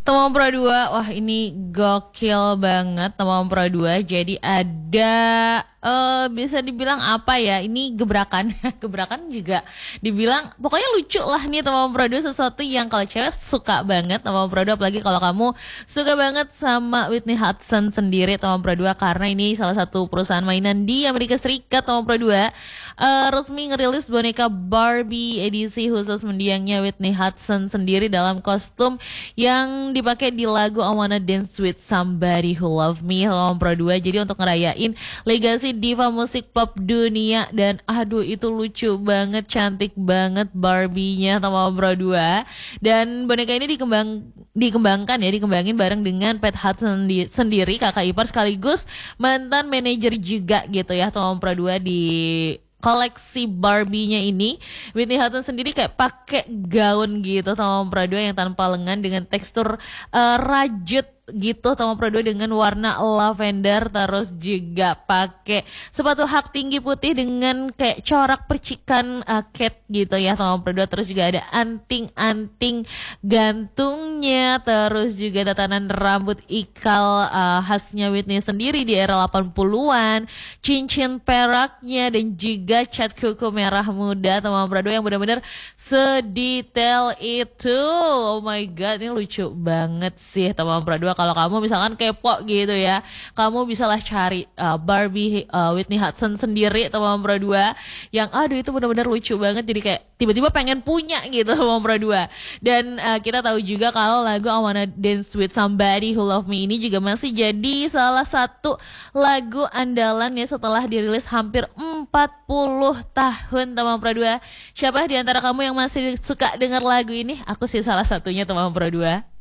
Teman Pro 2, wah ini gokil banget Teman Pro 2. Jadi ada bisa dibilang apa ya? Ini gebrakan. Gebrakan juga dibilang pokoknya lucu lah nih Teman Pro 2, sesuatu yang kalau cewek suka banget Teman Pro 2, apalagi kalau kamu suka banget sama Whitney Houston sendiri Teman Pro 2, karena ini salah satu perusahaan mainan di Amerika Serikat Teman Pro 2 resmi ngerilis boneka Barbie edisi khusus mendiangnya Whitney Houston sendiri dalam kostum yang dipakai di lagu I Wanna Dance With Somebody Who Love Me Teman Pro 2. Jadi untuk ngerayain legasi diva musik pop dunia, dan aduh itu lucu banget, cantik banget Barbie-nya Teman Pro 2. Dan boneka ini dikembangin bareng dengan Pat Hudson sendiri, kakak ipar sekaligus mantan manajer juga gitu ya Teman Pro 2 di koleksi Barbie-nya ini. Whitney Houston sendiri kayak pakai gaun gitu Teman Pro 2 yang tanpa lengan dengan tekstur rajut gitu Teman Pro 2 dengan warna lavender, terus juga pakai sepatu hak tinggi putih dengan kayak corak percikan cat gitu ya Teman Pro 2. Terus juga ada anting-anting gantungnya, terus juga tatanan rambut ikal khasnya Whitney sendiri di era 80-an, cincin peraknya, dan juga cat kuku merah muda Teman Pro 2 yang benar-benar sedetail itu. Oh my god, ini lucu banget sih Teman Pro 2. Kalau kamu misalkan kepo gitu ya, kamu bisalah cari Barbie Whitney Houston sendiri Teman Pro 2, yang aduh itu benar-benar lucu banget. Jadi kayak tiba-tiba pengen punya gitu Teman Pro 2. Dan kita tahu juga kalau lagu I Wanna Dance With Somebody Who Love Me ini juga masih jadi salah satu lagu andalan ya setelah dirilis hampir 40 tahun Teman Pro 2. Siapa di antara kamu yang masih suka dengar lagu ini? Aku sih salah satunya Teman Pro 2.